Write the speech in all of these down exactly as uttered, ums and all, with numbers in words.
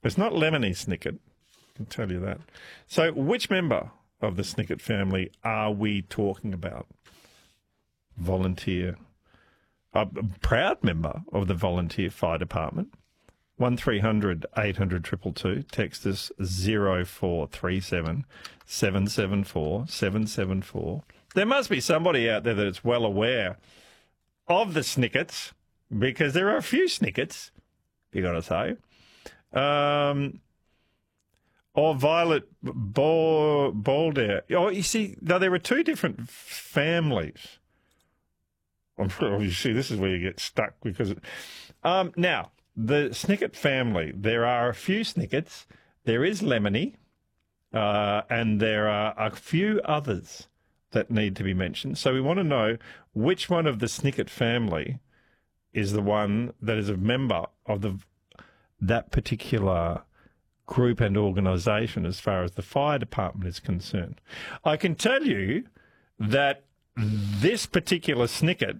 It's not Lemony Snicket, I can tell you that. So which member of the Snicket family are we talking about? Volunteer, a proud member of the Volunteer Fire Department. one three hundred eight hundred two two two. Text us zero four three seven seven seven four seven seven four. There must be somebody out there that's well aware of the Snickets, because there are a few Snickets, you got to say. Um, or Violet Bal- Balder. Oh, you see, no, there were two different families. I'm sure you see, this is where you get stuck because. Um, now, the Snicket family, there are a few Snickets. There is Lemony, uh, and there are a few others that need to be mentioned. So we want to know which one of the Snicket family is the one that is a member of the that particular group and organisation as far as the fire department is concerned. I can tell you that this particular Snicket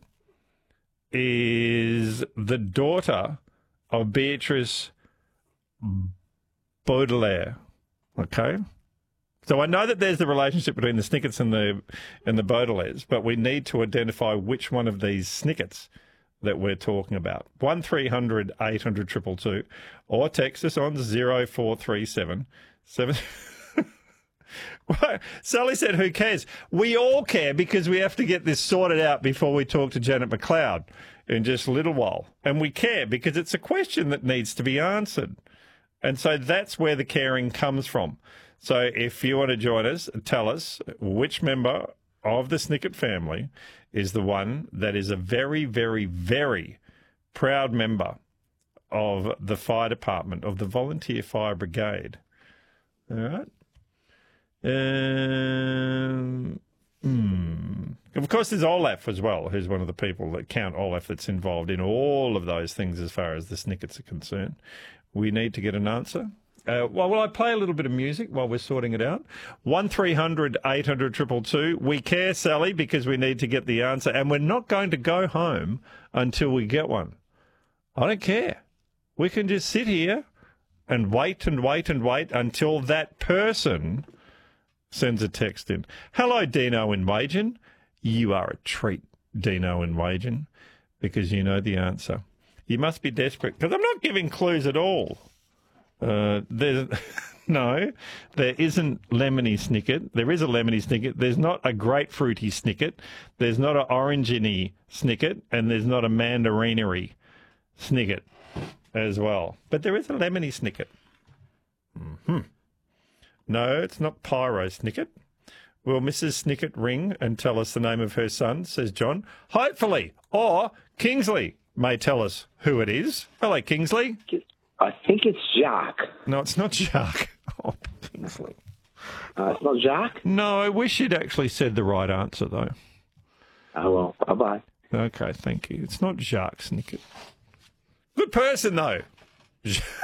is the daughter of Beatrice Baudelaire, okay? So I know that there's the relationship between the Snickets and the and the Baudelaires, but we need to identify which one of these Snickets that we're talking about. one three hundred eight hundred two two two, or text us on zero four three seven seven. Sally said, who cares? We all care, because we have to get this sorted out before we talk to Janet McLeod in just a little while. And we care because it's a question that needs to be answered. And so that's where the caring comes from. So if you want to join us, tell us which member of the Snicket family is the one that is a very, very, very proud member of the fire department, of the Volunteer Fire Brigade. All right? Um, hmm. Of course, there's Olaf as well, who's one of the people that count Olaf that's involved in all of those things as far as the Snickets are concerned. We need to get an answer. Uh, well, will I play a little bit of music while we're sorting it out? one three hundred eight hundred two two two. We care, Sally, because we need to get the answer, and we're not going to go home until we get one. I don't care. We can just sit here and wait and wait and wait until that person sends a text in. Hello, Dino in Wagen. You are a treat, Dino in Wagen, because you know the answer. You must be desperate, because I'm not giving clues at all. Uh, there's no, there isn't Lemony Snicket. There is a Lemony Snicket. There's not a grapefruity Snicket. There's not an orangey Snicket, and there's not a mandarinery Snicket as well. But there is a Lemony Snicket. Mm-hmm. No, it's not Pyro Snicket. Will Missus Snicket ring and tell us the name of her son, says John? Hopefully. Or Kingsley may tell us who it is. Hello, Kingsley. I think it's Jacques. No, it's not Jacques. Oh, Kingsley. Uh, it's not Jacques? No, I wish you'd actually said the right answer, though. Oh, well, bye-bye. Okay, thank you. It's not Jacques Snicket. Good person, though.